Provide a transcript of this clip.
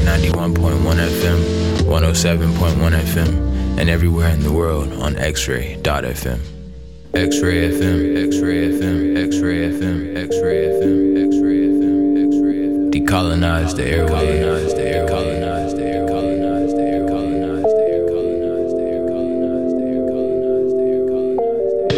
91.1 FM, 107.1 FM, and everywhere in the world on X-Ray.FM. X-Ray FM, X-Ray FM, X-Ray FM, X-Ray FM, X-Ray FM, X-Ray FM. Decolonize the airwaves.